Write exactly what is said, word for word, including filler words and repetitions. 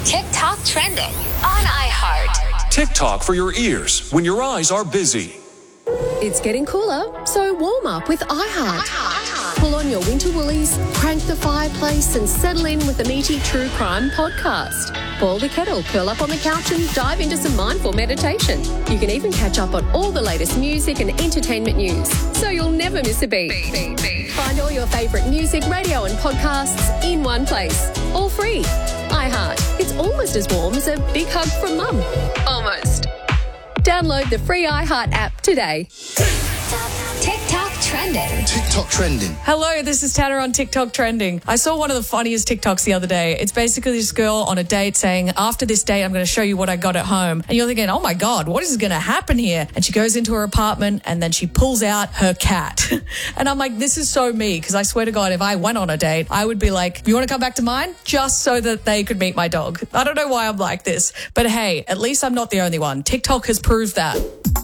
TikTok trending on iHeart. TikTok for your ears when your eyes are busy. It's getting cooler, so warm up with iHeart. Pull on your winter woolies, crank the fireplace and settle in with the meaty True Crime podcast. Boil the kettle, curl up on the couch and dive into some mindful meditation. You can even catch up on all the latest music and entertainment news, so you'll never miss a beat. beat, beat. Find all your favourite music, radio and podcasts in one place, all free. iHeart. It's almost as warm as a big hug from mum. Almost. Download the free iHeart app today. TikTok trending. TikTok trending. Hello, this is Tanner on TikTok trending. I saw one of the funniest TikToks the other day. It's basically this girl on a date saying, after this date, I'm going to show you what I got at home. And you're thinking, oh my God, what is going to happen here? And she goes into her apartment and then she pulls out her cat. And I'm like, this is so me, because I swear to God, if I went on a date, I would be like, you want to come back to mine? Just so that they could meet my dog. I don't know why I'm like this, but hey, at least I'm not the only one. TikTok has proved that.